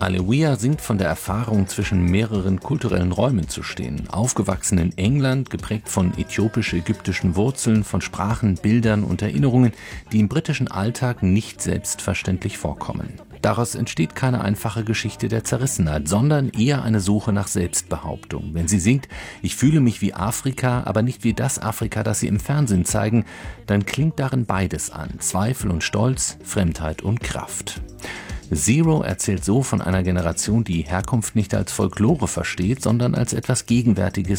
Aleluia singt von der Erfahrung, zwischen mehreren kulturellen Räumen zu stehen. Aufgewachsen in England, geprägt von äthiopisch-ägyptischen Wurzeln, von Sprachen, Bildern und Erinnerungen, die im britischen Alltag nicht selbstverständlich vorkommen. Daraus entsteht keine einfache Geschichte der Zerrissenheit, sondern eher eine Suche nach Selbstbehauptung. Wenn sie singt, ich fühle mich wie Afrika, aber nicht wie das Afrika, das sie im Fernsehen zeigen, dann klingt darin beides an: Zweifel und Stolz, Fremdheit und Kraft. Zero erzählt so von einer Generation, die Herkunft nicht als Folklore versteht, sondern als etwas Gegenwärtiges